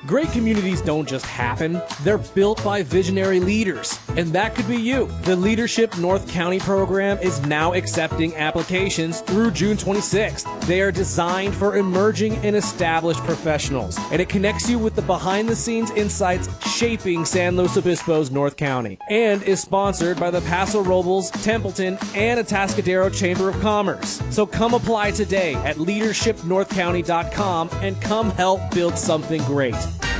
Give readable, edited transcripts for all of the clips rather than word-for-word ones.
Great communities don't just happen, they're built by visionary leaders. And that could be you. The Leadership North County program is now accepting applications through June 26th. They are designed for emerging and established professionals, and it connects you with the behind-the-scenes insights shaping San Luis Obispo's North County, and is sponsored by the Paso Robles, Templeton, and Atascadero Chamber of Commerce. So come apply today at leadershipnorthcounty.com and come help build something great.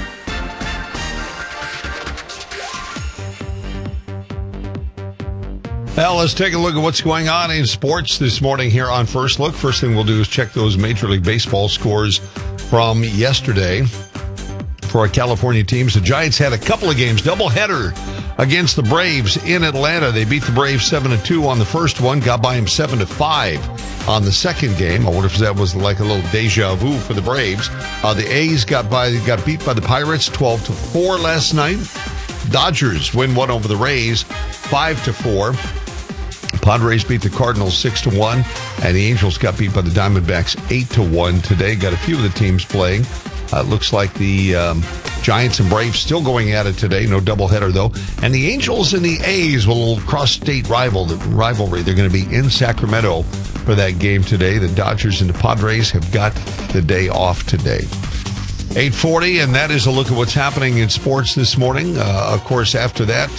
Well, let's take a look at what's going on in sports this morning here on First Look. First thing we'll do is check those Major League Baseball scores from yesterday for our California teams. The Giants had a couple of games, doubleheader against the Braves in Atlanta. They beat the Braves 7-2 on the first one, got by them 7-5 on the second game. I wonder if that was like a little deja vu for the Braves. The A's got beat by the Pirates 12-4 last night. Dodgers win one over the Rays 5-4. Padres beat the Cardinals 6-1, and the Angels got beat by the Diamondbacks 8-1 today. Got a few of the teams playing. Looks like the Giants and Braves still going at it today. No doubleheader, though. And the Angels and the A's will cross-state rivalry. They're going to be in Sacramento for that game today. The Dodgers and the Padres have got the day off today. 8:40, and that is a look at what's happening in sports this morning. Of course, after that,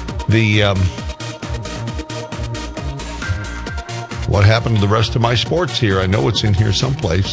what happened to the rest of my sports here? I know it's in here someplace.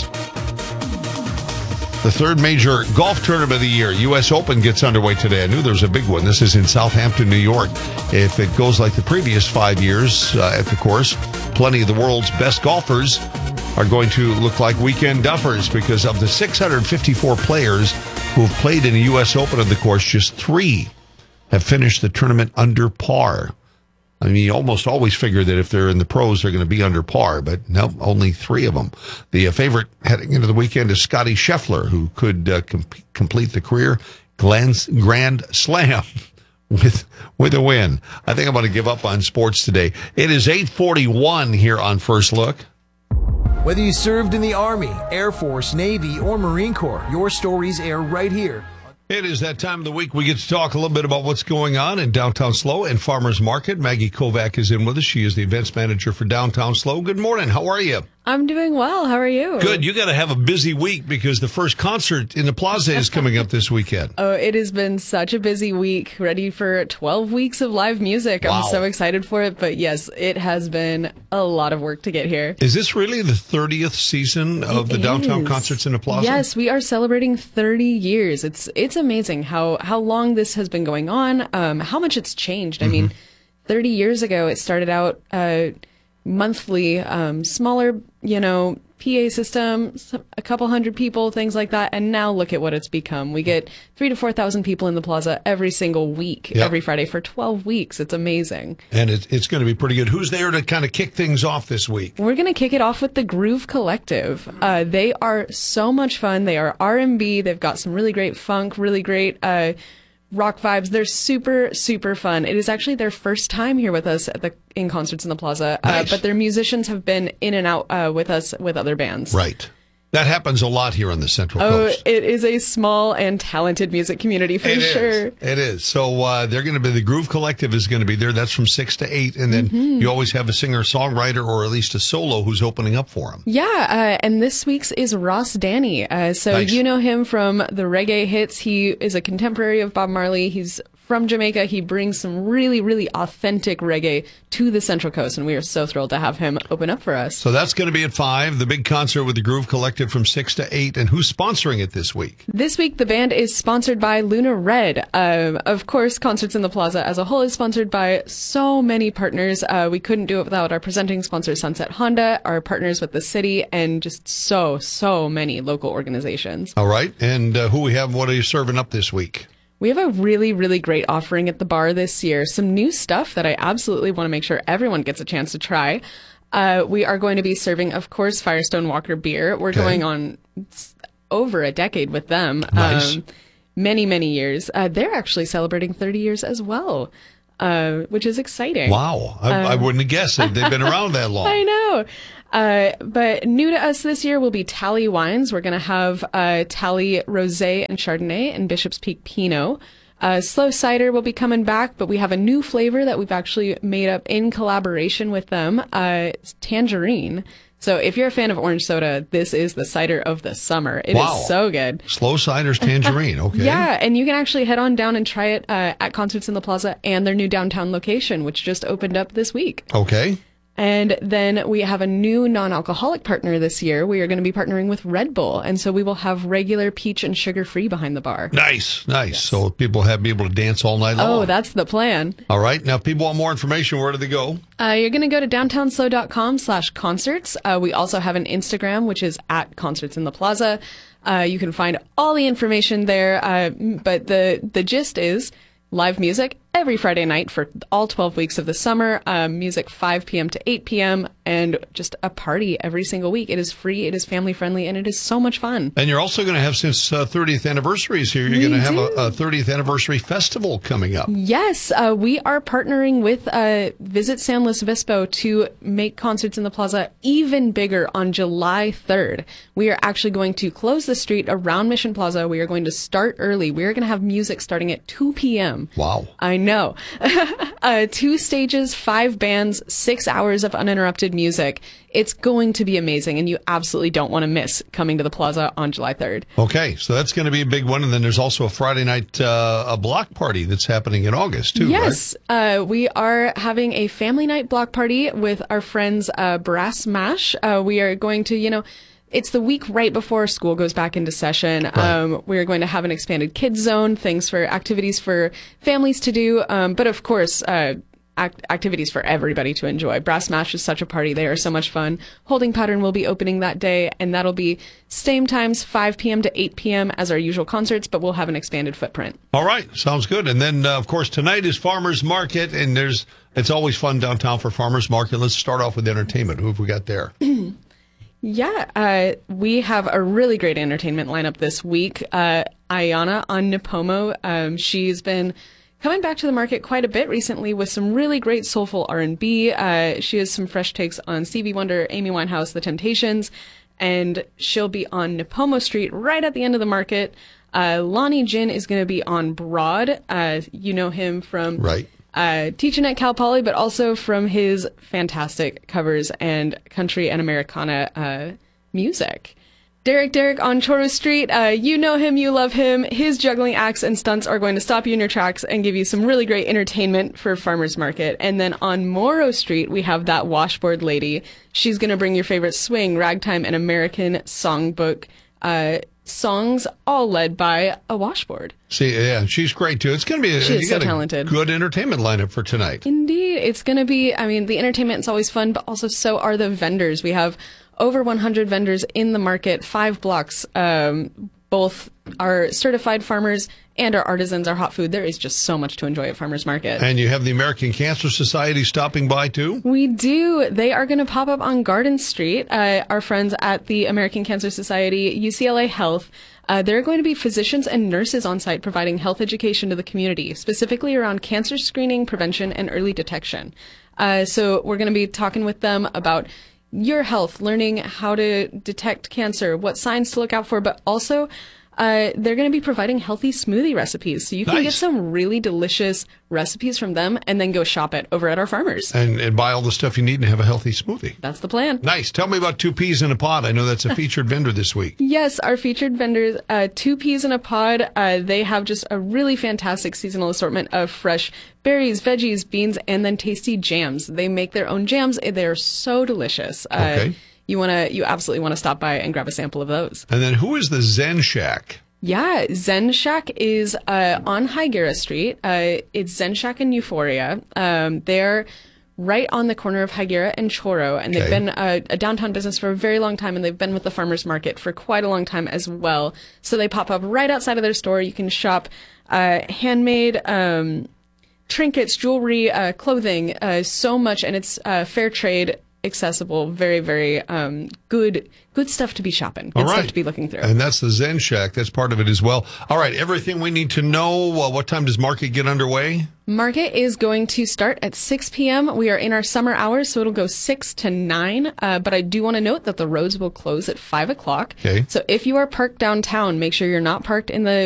The third major golf tournament of the year, U.S. Open, gets underway today. I knew there was a big one. This is in Southampton, New York. If it goes like the previous 5 years at the course, plenty of the world's best golfers are going to look like weekend duffers, because of the 654 players who have played in the U.S. Open of the course, just 3 have finished the tournament under par. I mean, you almost always figure that if they're in the pros, they're going to be under par, but no, only 3 of them. The favorite heading into the weekend is Scottie Scheffler, who could complete the career Grand Slam with a win. I think I'm going to give up on sports today. It is 8:41 here on First Look. Whether you served in the Army, Air Force, Navy, or Marine Corps, your stories air right here. It is that time of the week we get to talk a little bit about what's going on in downtown SLO and Farmers Market. Maggie Kovac is in with us. She is the events manager for downtown SLO. Good morning. How are you? I'm doing well. How are you? Good. You got to have a busy week because the first concert in the Plaza is coming up this weekend. Oh, it has been such a busy week. Ready for 12 weeks of live music. Wow. I'm so excited for it. But yes, it has been a lot of work to get here. Is this really the 30th season of the downtown concerts in the Plaza? Yes, we are celebrating 30 years. It's amazing how long this has been going on, how much it's changed. I mean, 30 years ago, it started out monthly, smaller, PA system, a couple hundred people, things like that. And now look at what it's become. We get 3,000 to 4,000 people in the Plaza every single week, every Friday for 12 weeks. It's amazing. And it's going to be pretty good. Who's there to kind of kick things off this week? We're going to kick it off with the Groove Collective. They are so much fun. They are R&B. They've got some really great funk, really great rock vibes. They're super, super fun. It is actually their first time here with us in Concerts in the Plaza, nice. But their musicians have been in and out with us with other bands. Right. That happens a lot here on the Central Coast. Oh, it is a small and talented music community for sure. It is. So they're going to be, the Groove Collective is going to be there. That's from 6 to 8. And then you always have a singer-songwriter or at least a solo who's opening up for them. Yeah, and this week's is Ross Danny. So nice. You know him from the reggae hits. He is a contemporary of Bob Marley. He's from Jamaica. He brings some really, really authentic reggae to the Central Coast, and we are so thrilled to have him open up for us. So that's going to be at 5, the big concert with the Groove Collective from 6 to 8. And who's sponsoring it this week? This week, the band is sponsored by Luna Red. Of course, Concerts in the Plaza as a whole is sponsored by so many partners. We couldn't do it without our presenting sponsor, Sunset Honda, our partners with the city, and just so many local organizations. All right. And who we have, what are you serving up this week? We have a really, really great offering at the bar this year. Some new stuff that I absolutely want to make sure everyone gets a chance to try. We are going to be serving, of course, Firestone Walker beer. We're going on over a decade with them. Nice. Many years. They're actually celebrating 30 years as well, which is exciting. Wow. I wouldn't have guessed it. They've been around that long. I know. But new to us this year will be Tally Wines. We're going to have Tally Rosé and Chardonnay and Bishop's Peak Pinot. Slow Cider will be coming back, but we have a new flavor that we've actually made up in collaboration with them. It's Tangerine. So if you're a fan of orange soda, this is the cider of the summer. It is so good. Slow Cider's Tangerine, okay. Yeah, and you can actually head on down and try it at Concerts in the Plaza and their new downtown location, which just opened up this week. Okay. And then we have a new non-alcoholic partner this year. We are going to be partnering with Red Bull. And so we will have regular peach and sugar-free behind the bar. Nice. Yes. So people be able to dance all night long. Oh, that's the plan. All right. Now, if people want more information, where do they go? You're going to go to downtownslow.com/concerts. We also have an Instagram, which is at Concerts in the Plaza. You can find all the information there. But the gist is live music every Friday night for all 12 weeks of the summer, music 5 p.m. to 8 p.m., and just a party every single week. It is free, it is family-friendly, and it is so much fun. And you're also going to have, since 30th anniversaries here, you're going to have a 30th anniversary festival coming up. Yes, we are partnering with Visit San Luis Obispo to make Concerts in the Plaza even bigger on July 3rd. We are actually going to close the street around Mission Plaza. We are going to start early. We are going to have music starting at 2 p.m. Wow. I know. 2 stages, 5 bands, 6 hours of uninterrupted music. It's going to be amazing, and you absolutely don't want to miss coming to the Plaza on July 3rd. Okay, so that's going to be a big one. And then there's also a Friday night a block party that's happening in August, too, yes, right? We are having a family night block party with our friends Brass Mash. We are going to, it's the week right before school goes back into session. Right. We're going to have an expanded kids zone, things for activities for families to do. But of course, activities for everybody to enjoy. Brass Mash is such a party. They are so much fun. Holding Pattern will be opening that day, and that'll be same times, 5 p.m. to 8 p.m. as our usual concerts, but we'll have an expanded footprint. All right. Sounds good. And then, of course, tonight is Farmers Market, and it's always fun downtown for Farmers Market. Let's start off with entertainment. Who have we got there? Yeah, we have a really great entertainment lineup this week. Ayana on Nipomo. She's been coming back to the market quite a bit recently with some really great soulful R&B. She has some fresh takes on Stevie Wonder, Amy Winehouse, The Temptations, and she'll be on Nipomo Street right at the end of the market. Lonnie Jin is going to be on Broad. You know him from teaching at Cal Poly, but also from his fantastic covers and country and Americana music. Derek on Choro Street. You know him, you love him. His juggling acts and stunts are going to stop you in your tracks and give you some really great entertainment for Farmers Market. And then on Morrow Street, we have that washboard lady. She's going to bring your favorite swing, ragtime, and American songbook songs, all led by a washboard. See, yeah, she's great too. It's going to be she's so talented. Good entertainment lineup for tonight. Indeed. It's going to be, the entertainment is always fun, but also so are the vendors. We have over 100 vendors in the market, 5 blocks. Both are certified farmers and our artisans, our hot food. There is just so much to enjoy at Farmers Market. And you have the American Cancer Society stopping by too? We do. They are going to pop up on Garden Street. Our friends at the American Cancer Society, UCLA Health, there are going to be physicians and nurses on site providing health education to the community, specifically around cancer screening, prevention, and early detection. So we're going to be talking with them about your health, learning how to detect cancer, what signs to look out for, but also they're going to be providing healthy smoothie recipes. So you can get some really delicious recipes from them and then go shop it over at our farmers. And buy all the stuff you need and have a healthy smoothie. That's the plan. Nice. Tell me about Two Peas in a Pod. I know that's a featured vendor this week. Yes, our featured vendors, Two Peas in a Pod. They have just a really fantastic seasonal assortment of fresh berries, veggies, beans, and then tasty jams. They make their own jams. They're so delicious. Okay. You absolutely want to stop by and grab a sample of those. And then who is the Zen Shack? Yeah, Zen Shack is on Higuera Street. It's Zen Shack in Euphoria. They're right on the corner of Higuera and Choro, and they've been a downtown business for a very long time, and they've been with the farmers market for quite a long time as well. So they pop up right outside of their store. You can shop handmade trinkets, jewelry, clothing, so much, and it's fair trade accessible, very, very good stuff to be shopping. Good stuff to be looking through. And that's the Zen Shack. That's part of it as well. All right, everything we need to know. What time does market get underway? Market is going to start at 6 p.m. We are in our summer hours, so it'll go 6 to 9. But I do want to note that the roads will close at 5 o'clock. Okay. So if you are parked downtown, make sure you're not parked in the